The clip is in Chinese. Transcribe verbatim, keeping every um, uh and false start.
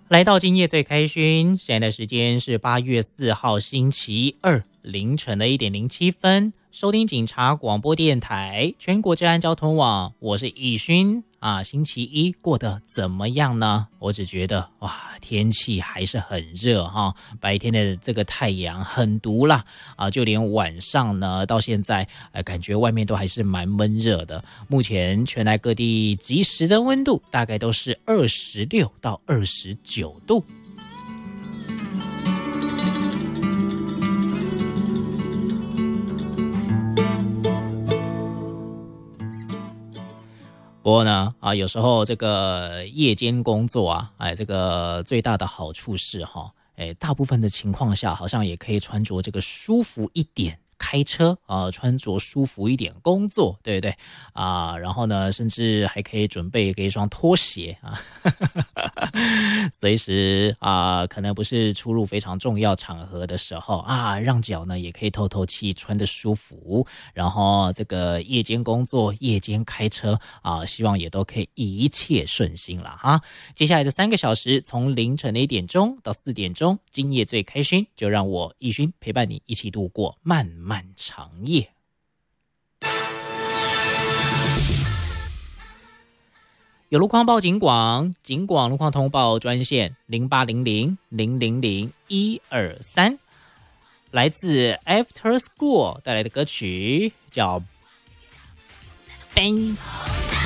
来到今夜最开勋，现在的时间是八月四号星期二凌晨的一点零七分，收听警察广播电台全国治安交通网，我是义勋啊。星期一过得怎么样呢？我只觉得哇，天气还是很热哈，白天的这个太阳很毒啦啊，就连晚上呢，到现在呃，感觉外面都还是蛮闷热的。目前全台各地即时的温度大概都是二十六到二十九度。不过呢，啊，有时候这个夜间工作啊，哎，这个最大的好处是哈，哎，大部分的情况下好像也可以穿着这个舒服一点。开车啊，穿着舒服一点工作，对不对啊？然后呢，甚至还可以准备一双拖鞋啊，随时啊，可能不是出入非常重要场合的时候啊，让脚呢也可以透透气，穿得舒服。然后这个夜间工作、夜间开车啊，希望也都可以一切顺心了哈。接下来的三个小时，从凌晨的一点钟到四点钟，今夜最开心，就让我义勋陪伴你一起度过漫漫长夜。有路况报警广，警广路况通报专线零八零零零零零一二三，来自 After School 带来的歌曲叫 Bang。